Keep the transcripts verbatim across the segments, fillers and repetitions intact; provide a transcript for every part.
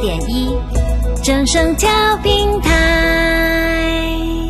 点一，正声调频台。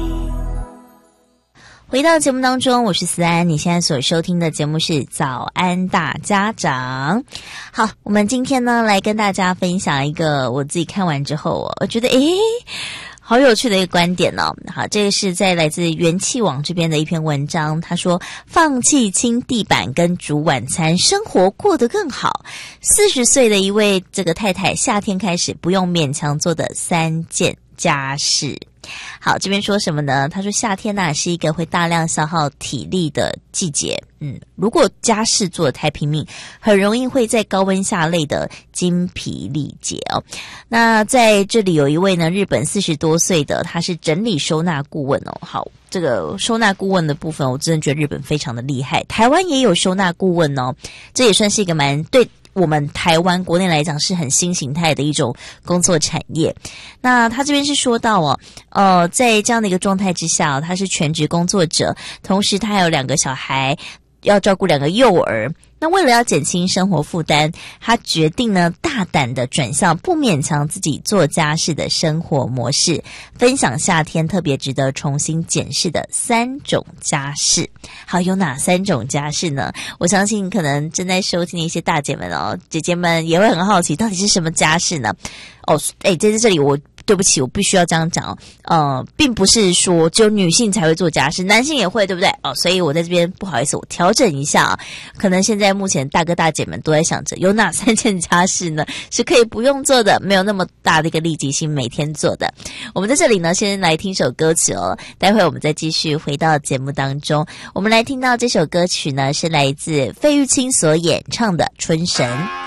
回到节目当中，我是思安，你现在所收听的节目是早安大家长。好，我们今天呢来跟大家分享一个我自己看完之后，我觉得诶好有趣的一个观点哦。好，这个是在来自元气网这边的一篇文章，他说放弃清地板跟煮晚餐，生活过得更好。四十岁的一位这个太太，夏天开始不用勉强做的三件家事。好，这边说什么呢？他说夏天啊是一个会大量消耗体力的季节，嗯，如果家事做得太拼命，很容易会在高温下累得精疲力竭哦。那在这里有一位呢，日本四十多岁的，他是整理收纳顾问哦。好，这个收纳顾问的部分，我真的觉得日本非常的厉害。台湾也有收纳顾问哦，这也算是一个蛮对我们台湾国内来讲是很新形态的一种工作产业。那他这边是说到哦，呃，在这样的一个状态之下，他是全职工作者，同时他还有两个小孩要照顾两个幼儿。那为了要减轻生活负担，他决定呢大胆的转向不勉强自己做家事的生活模式，分享夏天特别值得重新检视的三种家事。好，有哪三种家事呢？我相信可能正在收听的一些大姐们哦，姐姐们也会很好奇，到底是什么家事呢？哦，诶，在这里我对不起，我必须要这样讲哦，呃，并不是说只有女性才会做家事，男性也会，对不对？哦，所以我在这边不好意思，我调整一下啊。可能现在目前大哥大姐们都在想着，有哪三件家事呢是可以不用做的，没有那么大的一个立即性，每天做的。我们在这里呢，先来听首歌曲哦，待会我们再继续回到节目当中。我们来听到这首歌曲呢，是来自费玉清所演唱的《春神》。